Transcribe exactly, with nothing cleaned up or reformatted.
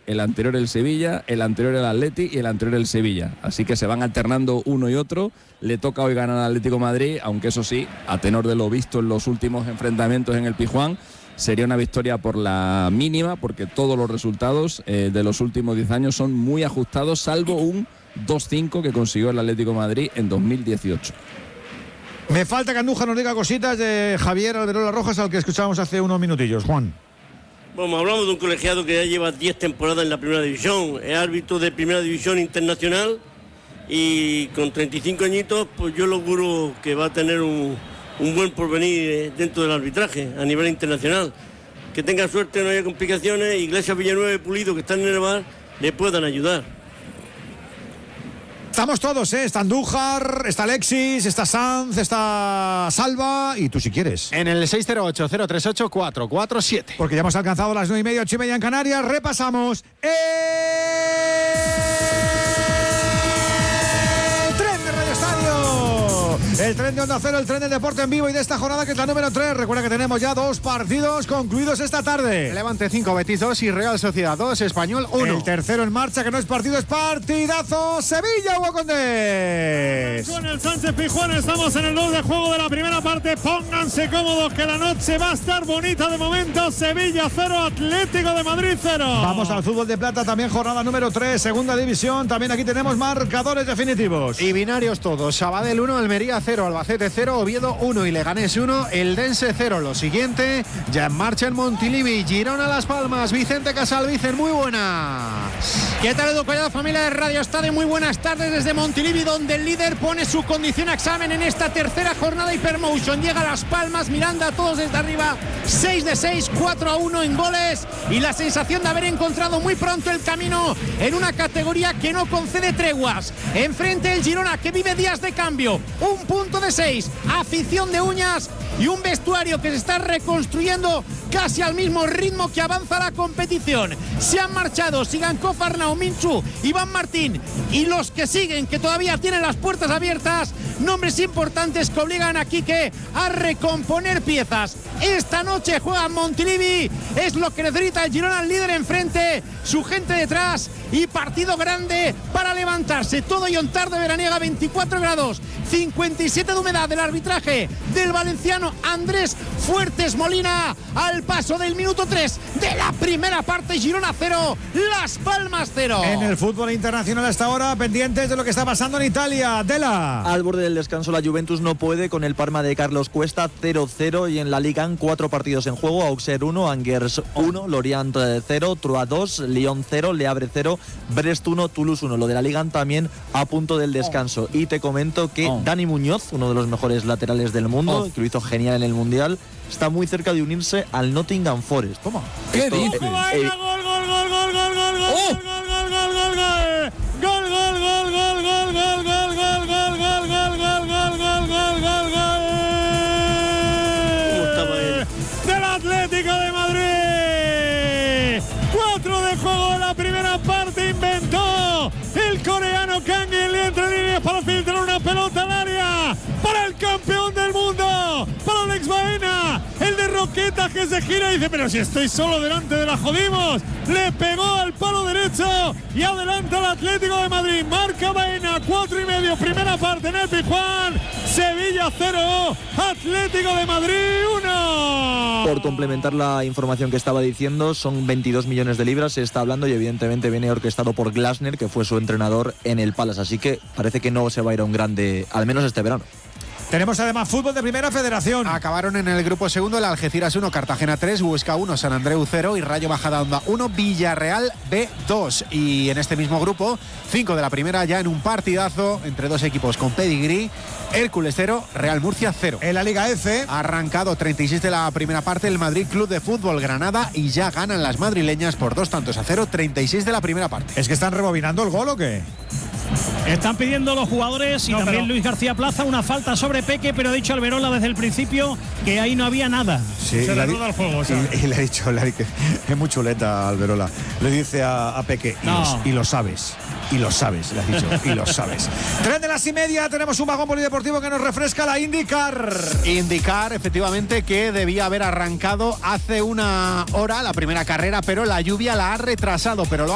el anterior el Sevilla, el anterior el Atleti y el anterior el Sevilla. Así que se van alternando uno y otro. Le toca hoy ganar al Atlético de Madrid, aunque eso sí, a tenor de lo visto en los últimos enfrentamientos en el Pizjuán, sería una victoria por la mínima, porque todos los resultados eh, de los últimos diez años son muy ajustados, salvo un dos cinco que consiguió el Atlético de Madrid en dos mil dieciocho. Me falta que Andújar nos diga cositas de Javier Alberola Rojas, al que escuchábamos hace unos minutillos. Juan. Bueno, hablamos de un colegiado que ya lleva diez temporadas en la primera división, es árbitro de primera división internacional y con treinta y cinco añitos, pues yo lo auguro que va a tener un, un buen porvenir dentro del arbitraje a nivel internacional. Que tenga suerte, no haya complicaciones, Iglesias, Villanueva y Pulido, que están en el bar, le puedan ayudar. Estamos todos, ¿eh? Está Andújar, está Alexis, está Sanz, está Salva y tú si quieres. En el seis cero ocho, cero tres ocho, cuatro cuatro siete. Porque ya hemos alcanzado las nueve y media, ocho y media en Canarias. Repasamos el tren de Radio Estadio. El tren de Onda Cero, el tren del deporte en vivo y de esta jornada que es la número tres. Recuerda que tenemos ya dos partidos concluidos esta tarde. Levante cinco, Betis dos y Real Sociedad dos, Español uno. El tercero en marcha, que no es partido, es partidazo. Sevilla, Hugo Condés. Con el Sánchez Pizjuán estamos en el dos de juego de la primera parte. Pónganse cómodos que la noche va a estar bonita de momento. Sevilla cero, Atlético de Madrid cero. Vamos al fútbol de plata, también jornada número tres, segunda división. También aquí tenemos marcadores definitivos. Y binarios todos. Sabadell uno, Almería cero, Albacete cero, Oviedo uno y Leganés uno, Eldense cero. Lo siguiente, ya en marcha en Montilivi, Girona Las Palmas, Vicente Casal. Vicen, muy buenas. ¿Qué tal, Edu Collado, familia de Radio Estadio? Muy buenas tardes desde Montilivi, donde el líder pone su condición a examen en esta tercera jornada Hypermotion. Llega a Las Palmas, Miranda a todos desde arriba, seis de seis, cuatro a uno en goles y la sensación de haber encontrado muy pronto el camino en una categoría que no concede treguas. Enfrente el Girona, que vive días de cambio, un punto de seis, afición de uñas y un vestuario que se está reconstruyendo casi al mismo ritmo que avanza la competición. Se han marchado Sigankov, Arnau, Minchu, Iván Martín y los que siguen, que todavía tienen las puertas abiertas, nombres importantes que obligan a Quique a recomponer piezas. Esta noche juega Montilivi, es lo que necesita el Girona, el líder enfrente, su gente detrás y partido grande para levantarse. Todo Yontar de veraniega, veinticuatro grados, cincuenta y siete de humedad. Del arbitraje del valenciano Andrés Fuertes Molina al paso del minuto tres de la primera parte. Girona cero, Las Palmas cero. En el fútbol internacional hasta ahora, pendientes de lo que está pasando en Italia. Dela. Al borde del descanso, la Juventus no puede con el Parma de Carlos Cuesta, cero cero, y en la Liga cuatro partidos en juego: Auxerre uno, Angers uno, Lorient cero, Troyes dos, Lyon cero, Le Havre cero, Brest uno, Toulouse uno. Lo de la Liga también a punto del descanso. Oh. Y te comento que oh. Dani Muñoz, uno de los mejores laterales del mundo, oh. que lo hizo genial en el Mundial, está muy cerca de unirse al Nottingham Forest. Toma. ¿Qué dices? Gol, gol, gol, gol, gol, gol, gol, gol, oh. gol, gol, gol, gol, gol. Gol, gol, gol, gol, gol, gol, gol, gol, gol, gol, gol, gol, gol, gol, gol, gol, gol. Del Atlético de Madrid. Cuatro de juego en la primera parte. Inventó el coreano Kang Lee entre líneas para filtrar una pelota al área para el campeón del mundo, para Alex Baena, el de Roquetas, que se gira y dice: pero si estoy solo delante de la jodimos. Le pegó al palo derecho y adelanta el Atlético de Madrid. Marca Baena, cuatro y medio, primera parte en el Pizjuán. Sevilla cero, Atlético de Madrid uno. Por complementar la información que estaba diciendo, son veintidós millones de libras, se está hablando, y evidentemente viene orquestado por Glasner, que fue su entrenador en el Palace, así que parece que no se va a ir a un grande, al menos este verano. Tenemos además fútbol de primera federación. Acabaron en el grupo segundo el Algeciras uno, Cartagena tres, Huesca uno, San Andreu cero y Rayo Majadahonda uno, Villarreal B dos. Y en este mismo grupo, cinco de la primera, ya en un partidazo entre dos equipos con pedigrí. Hércules cero, Real Murcia cero. En la Liga F, arrancado treinta y seis de la primera parte el Madrid Club de Fútbol Granada, y ya ganan las madrileñas por dos tantos a cero, treinta y seis de la primera parte. ¿Es que están rebobinando el gol o qué? Están pidiendo los jugadores y no, también pero... Luis García Plaza una falta sobre Peque, pero ha dicho Alberola desde el principio que ahí no había nada. Sí, se reanuda el juego. O sea. y, y le ha dicho, le ha dicho, es muy chuleta Alberola. Le dice a, a Peque, no. y, los, y lo sabes, y lo sabes, le ha dicho, y lo sabes. Tres de las y media, tenemos un vagón polideportivo que nos refresca la IndyCar. IndyCar, efectivamente, que debía haber arrancado hace una hora la primera carrera, pero la lluvia la ha retrasado, pero lo ha